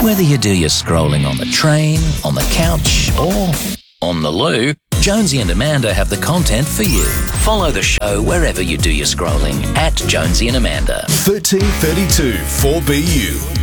Whether you do your scrolling on the train, on the couch, or on the loo, Jonesy and Amanda have the content for you. Follow the show wherever you do your scrolling at Jonesy and Amanda. 1332 4BU.